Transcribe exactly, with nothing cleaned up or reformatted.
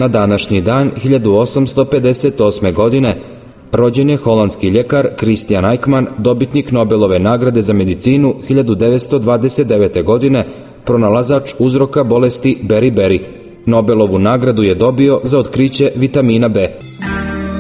Na današnji dan hiljadu osamsto pedeset osme. godine rođen je holandski ljekar Christian Eijkman, dobitnik Nobelove nagrade za medicinu hiljadu devetsto dvadeset devete. godine, pronalazač uzroka bolesti beriberi. Nobelovu nagradu je dobio za otkriće vitamina B.